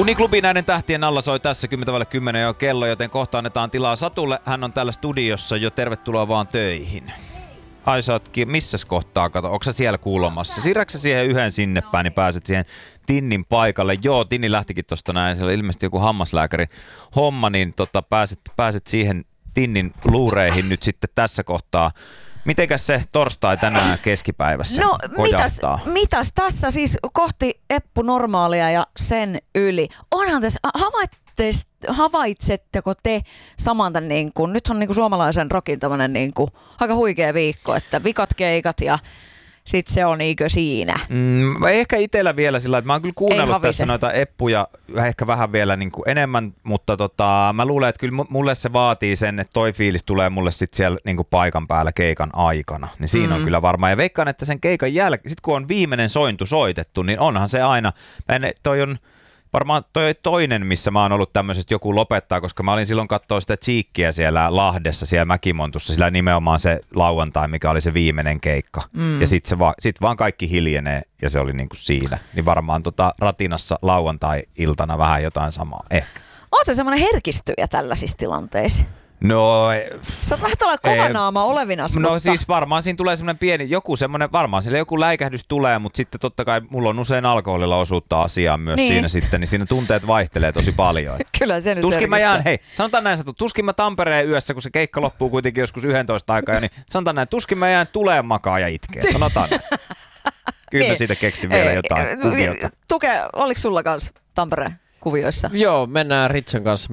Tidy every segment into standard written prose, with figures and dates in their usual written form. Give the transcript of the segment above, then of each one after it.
Uniklubi näiden tähtien alla soi tässä 10:10 jo kello, joten kohta annetaan tilaa Satulle. Hän on täällä studiossa jo, tervetuloa vaan töihin. Ai sä ootkin, missäs kohtaa, kato, onko sä siellä kuulomassa? Siirräksä siihen yhden sinne päin, niin pääset siihen Tinnin paikalle. Joo, Tinni lähtikin tosta näin, siellä oli ilmeisesti joku hammaslääkäri homma, niin pääset siihen Tinnin luureihin nyt sitten tässä kohtaa. Mitenkäs se torstai tänään keskipäivässä kojahtaa? Mitäs tässä siis kohti eppunormaalia ja sen yli? Onhan tässä, havaitsetteko te saman tämän, niin kuin, nyt on niin kuin suomalaisen rockin tämmöinen niin kuin aika huikea viikko, että vikat keikat ja sitten se on niinkö siinä? Ehkä itsellä vielä sillä, että mä oon kyllä kuunnellut tässä noita eppuja ehkä vähän vielä niin kuin enemmän, mutta mä luulen, että kyllä mulle se vaatii sen, että toi fiilis tulee mulle sitten siellä niin kuin paikan päällä keikan aikana. Niin siinä on kyllä varmaan. Ja veikkaan, että sen keikan jälkeen, sit kun on viimeinen sointu soitettu, niin onhan se aina, toi on varmaan toinen, missä mä oon ollut tämmöisestä joku lopettaa, koska mä olin silloin katsoa sitä Cheekkiä siellä Lahdessa, siellä Mäkimontussa, sillä nimenomaan se lauantai, mikä oli se viimeinen keikka. Ja sit vaan kaikki hiljenee ja se oli niinku siinä. Niin varmaan Ratinassa lauantai-iltana vähän jotain samaa, ehkä. Oot sä semmoinen herkistyjä tällaisissa tilanteissa? No, sä oot vähän tällainen kovanaama olevinas, mutta siis varmaan siinä tulee semmoinen pieni, varmaan sille joku läikähdys tulee, mutta sitten totta kai mulla on usein alkoholilla osuutta asiaan myös siinä sitten, niin siinä tunteet vaihtelee tosi paljon. Kyllä se nyt tuskin mä jään, sanotaan näin, tuskin mä Tampereen yössä, kun se keikka loppuu kuitenkin joskus 11 aikaa, niin sanotaan näin, tuskin mä jään tuleen makaa ja itkee, sanotaan näin. Kyllä mä siitä keksin vielä jotain kuviota. Tuke, oliko sulla kanssa Tampereen kuvioissa? Joo, mennään Ritsan kanssa,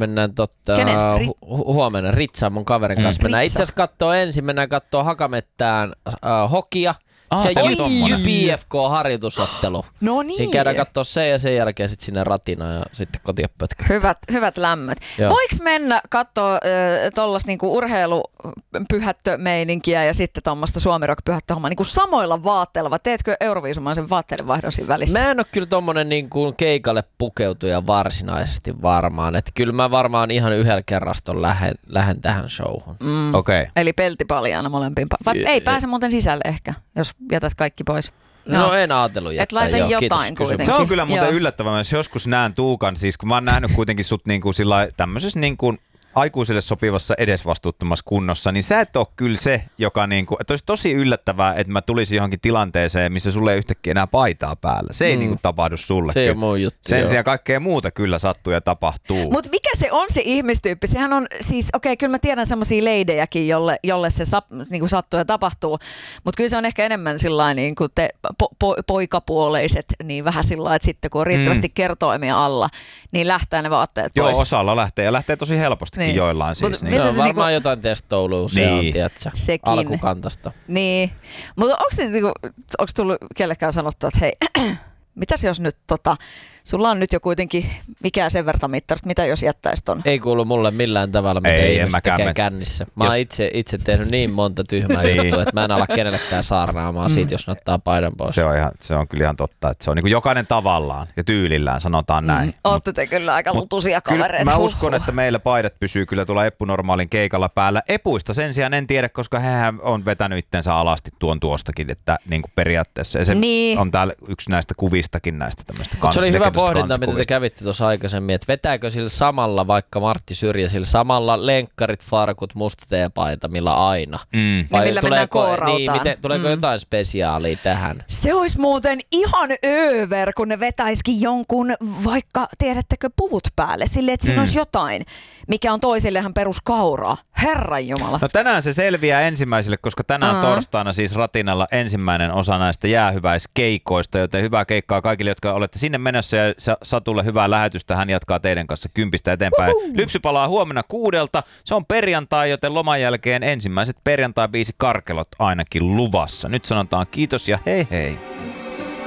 huomenna Ritsan mun kaverin kanssa. Mennään itse asiassa mennään kattoo Hakamettään hokia. Se JPFK-harjoitusottelu. No niin. Käydään kattoo se ja sen jälkeen sitten sinne Ratinaan ja sitten kotiin pötkä. Hyvät lämmöt. Voiko mennä kattoo tollaista niinku urheilupyhättömeininkiä ja sitten tuommoista suomirock-pyhättöhommaa niinku samoilla vaatteilla, vai teetkö Euroviisumaisen vaatteiden vaihdon siinä välissä? Mä en ole kyllä tommonen niinku keikalle pukeutuja varsinaisesti varmaan. Että kyllä mä varmaan ihan yhdellä kerraston lähden tähän showhun. Okei. Eli pelti paljaana molempiin. Ei pääse muuten sisälle ehkä, jos jätät kaikki pois. No en ajatellut jättää. Et laita jotain kuitenkin. Se on kyllä muuten yllättävää, jos joskus näen Tuukan, siis kun mä oon nähnyt kuitenkin sut niinku tämmöisessä niinku aikuisille sopivassa edesvastuuttomassa kunnossa, niin sä et ole kyllä se, joka niinku, että olisi tosi yllättävää, että mä tulisin johonkin tilanteeseen, missä sulle ei yhtäkkiä enää paitaa päällä. Se ei niinku tapahdu sulle. Se ei ole mun juttu. Sen sijaan kaikkea muuta kyllä sattuu ja tapahtuu. Mutta mikä se on se ihmistyyppi? Sehän on siis, kyllä mä tiedän semmosia leidejäkin, jolle se niinku sattuu ja tapahtuu, mutta kyllä se on ehkä enemmän sillain niin kuin te poikapuoleiset, niin vähän sillain, että sitten kun on riittävästi kertoimia alla, niin lähtee ne vaatteet pois. Joo, osalla lähtee ja lähtee tosi helposti. Niin. Joillain siis. Niin. Se on varmaan jotain testoulua, se on, tiedätkö, alkukantasta. Niin, mutta onko tullut kellekään sanottu, että hei, mitäs jos nyt sulla on nyt jo kuitenkin mikään sen verran mittarista, mitä jos jättäisi ton? Ei kuulu mulle millään tavalla, mitä ihmiset tekee kännissä. Mä oon itse tehnyt niin monta tyhmää juttua, että mä en ala kenellekään saarnaamaan siitä, jos ne ottaa paidan pois. Se on kyllä ihan totta, että se on niin kuin jokainen tavallaan ja tyylillään, sanotaan näin. Ootte te kyllä aika lutuisia kavereita. Mä uskon, että meillä paidat pysyy kyllä tuolla Eppu-normaalin keikalla päällä. Epuista sen sijaan en tiedä, koska hehän on vetänyt itsensä alasti tuostakin, että niin kuin periaatteessa. Ja se on täällä yksi näistä kuvistakin näistä tämmöistä se oli hyvä pohdinta, mitä te kävitte tuossa aikaisemmin, että vetääkö sillä samalla vaikka Martti Syrjä, sillä samalla lenkkarit, farkut, musta teepaita, millä aina? Vai millä mennään koorautaan? Tuleeko jotain spesiaalia tähän? Se olisi muuten ihan över, kun ne vetäisikin jonkun, vaikka tiedättekö, puvut päälle, silleen, että siinä olisi jotain, mikä on toisillehan peruskauraa. Herranjumala. No tänään se selviää ensimmäisille, koska tänään torstaina siis Ratinalla ensimmäinen osa näistä jäähyväiskeikoista, joten hyvää keikkaa kaikille, jotka olette sinne menossa ja Satulle hyvää lähetystä. Hän jatkaa teidän kanssa 10 eteenpäin. Lypsy palaa huomenna 6. Se on perjantai, joten loman jälkeen ensimmäiset perjantai-biisi karkelot ainakin luvassa. Nyt sanotaan kiitos ja hei hei.